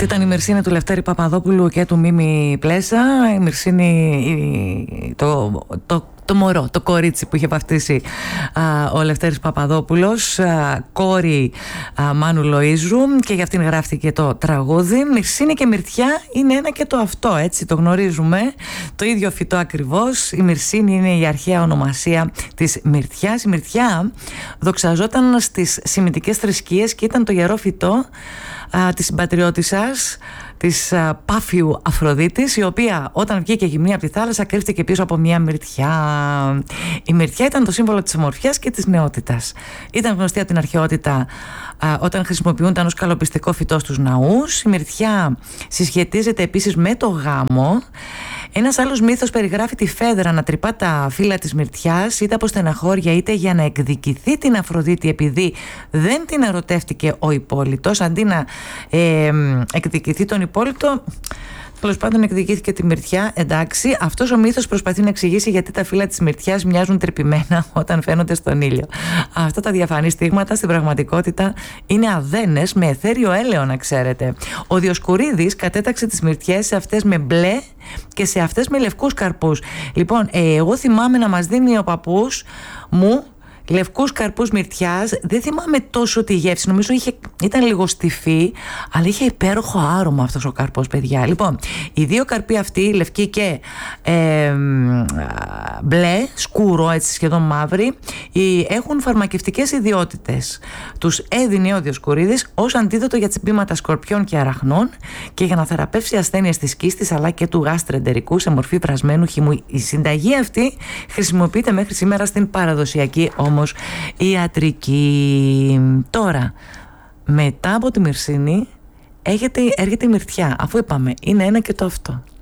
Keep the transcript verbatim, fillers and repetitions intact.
Αυτή ήταν η Μυρσίνη του Λευτέρη Παπαδόπουλου και του Μίμη Πλέσα. Η Μυρσίνη, το, το, το μωρό, το κορίτσι που είχε βαφτίσει α, ο Λευτέρης Παπαδόπουλος, α, κόρη α, Μάνου Λοΐζου, και για αυτήν γράφτηκε το τραγούδι. Μυρσίνη και Μυρτιά είναι ένα και το αυτό, έτσι το γνωρίζουμε. Το ίδιο φυτό ακριβώς. Η Μυρσίνη είναι η αρχαία ονομασία της Μυρτιάς. Η Μυρτιά δοξαζόταν στις σημιτικές θρησκείες και ήταν το ιερό φυτό α, της συμπατριώτισσας, της α, Πάφιου Αφροδίτης, η οποία όταν βγήκε γυμνή από τη θάλασσα κρύφτηκε πίσω από μια μυρτιά. Η μυρτιά ήταν το σύμβολο της ομορφιάς και της νεότητας. Ήταν γνωστή από την αρχαιότητα α, όταν χρησιμοποιούνταν ως καλοπιστικό φυτό στους ναούς. Η μυρτιά συσχετίζεται επίσης με το γάμο. Ένας άλλος μύθος περιγράφει τη Φέδρα να τρυπά τα φύλλα της μυρτιάς, είτε από στεναχώρια είτε για να εκδικηθεί την Αφροδίτη, επειδή δεν την ερωτεύτηκε ο Υπόλυτος. Αντί να ε, εκδικηθεί τον Υπόλυτο, τέλος πάντων εκδικήθηκε τη μυρτιά. Εντάξει, αυτός ο μύθος προσπαθεί να εξηγήσει γιατί τα φύλλα της μυρτιάς μοιάζουν τρυπημένα όταν φαίνονται στον ήλιο. Αυτά τα διαφανή στίγματα στην πραγματικότητα είναι αδένες με αιθέριο έλαιο, να ξέρετε. Ο Διοσκουρίδης κατέταξε τις μυρτιές σε αυτές με μπλε και σε αυτές με λευκούς καρπούς. Λοιπόν, ε, εγώ θυμάμαι να μας δίνει ο παππούς μου λευκούς καρπούς μυρτιάς. Δεν θυμάμαι τόσο τη γεύση, νομίζω είχε, ήταν λίγο στιφή, αλλά είχε υπέροχο άρωμα αυτός ο καρπός, παιδιά. Λοιπόν, οι δύο καρποί αυτοί, λευκοί και ε, μπλε, σκούρο, έτσι σχεδόν μαύρη, έχουν φαρμακευτικές ιδιότητες. Τους έδινε ο Διοσκουρίδης ως αντίδοτο για τσιμπήματα σκορπιών και αραχνών και για να θεραπεύσει ασθένειες της κίστης αλλά και του γαστρεντερικού σε μορφή βρασμένου χυμού. Η συνταγή αυτή χρησιμοποιείται μέχρι σήμερα στην παραδοσιακή όμως ιατρική. Τώρα, μετά από τη Μυρσίνη έρχεται, έρχεται η Μυρτιά. Αφού είπαμε, είναι ένα και το αυτό.